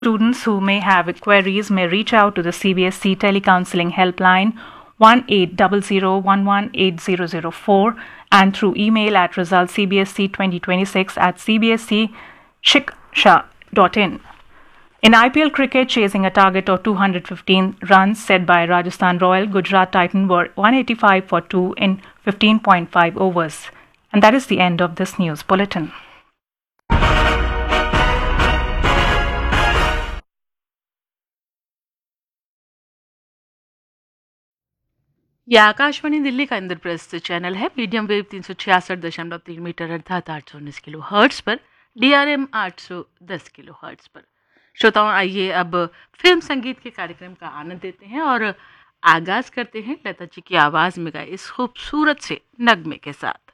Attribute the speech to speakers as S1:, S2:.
S1: Students who may have queries may reach out to the CBSE Telecounseling Helpline 1800118004 and through email at resultscbsc2026@cbseshiksha.in. In IPL cricket, chasing a target of 215 runs set by Rajasthan Royal, Gujarat Titan were 185 for 2 in 15.5 overs. And that is the end of this news bulletin.
S2: यह आकाशवाणी दिल्ली का Indraprastha channel है। Medium wave 366.3 metre अर्थात 819 kilo hertz पर, DRM 810 kilo hertz पर। श्रोताओं, आइए अब film संगीत के कार्यक्रम का आनंद लेते हैं और आगाज करते हैं लता जी की आवाज में गाए इस खूबसूरत से नगमे के साथ।